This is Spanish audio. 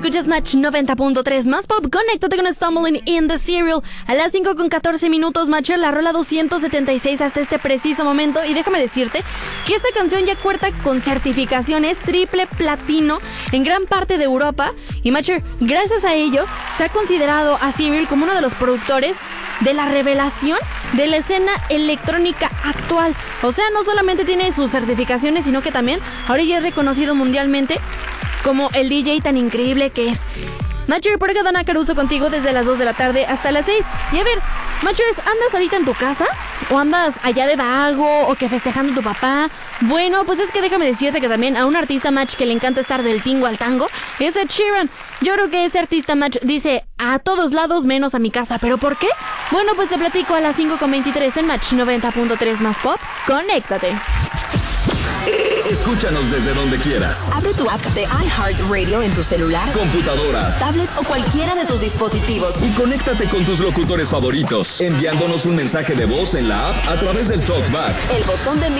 Escuchas Match 90.3 más pop. Conéctate con Stumbling in the Serial. A las 5:14 Match, la rola 276 hasta este preciso momento. Y déjame decirte que esta canción ya cuenta con certificaciones triple platino en gran parte de Europa. Y Match, gracias a ello, se ha considerado a Serial como uno de los productores de la revelación de la escena electrónica actual. O sea, no solamente tiene sus certificaciones, sino que también ahora ya es reconocido mundialmente como el DJ tan increíble que es. Matcher, por acá Dana Caruso contigo desde las 2 de la tarde hasta las 6. Y a ver, Matchers, ¿andas ahorita en tu casa? ¿O andas allá de vago? ¿O que festejando a tu papá? Bueno, pues es que déjame decirte que también a un artista Match que le encanta estar del tingo al tango es Ed Sheeran. Yo creo que ese artista Match dice a todos lados menos a mi casa. ¿Pero por qué? Bueno, pues te platico a las 5:23 en Match 90.3 más pop. Conéctate. Escúchanos desde donde quieras. Abre tu app de iHeartRadio en tu celular, computadora, tablet o cualquiera de tus dispositivos. Y conéctate con tus locutores favoritos, enviándonos un mensaje de voz en la app a través del TalkBack. El botón de